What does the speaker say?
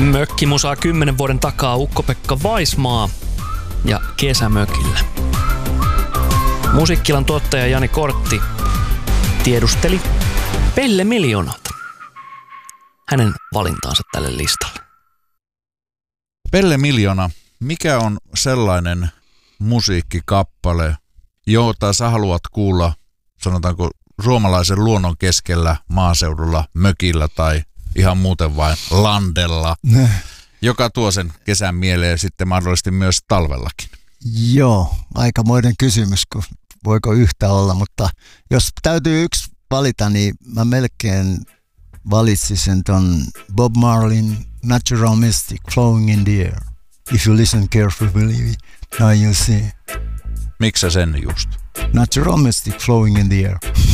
Mökkimusaa 10 vuoden takaa Ukko-Pekka Vaismaa ja Kesämökillä. Musiikkilan tuottaja Jani Kortti tiedusteli Pelle Miljoonalta hänen valintaansa tälle listalle. Pelle Miljoona, mikä on sellainen musiikkikappale, jota sä haluat kuulla, sanotaanko suomalaisen luonnon keskellä, maaseudulla, mökillä tai ihan muuten vain landella, joka tuo sen kesän mieleen sitten mahdollisesti myös talvellakin? Joo, aikamoinen kysymys, kun voiko yhtä olla, mutta jos täytyy yksi valita, niin mä melkein valitsisin ton Bob Marleyn Natural Mystic, Flowing in the Air. If you listen carefully, now you see. Miksi sen just? Natural Mystic, Flowing in the Air.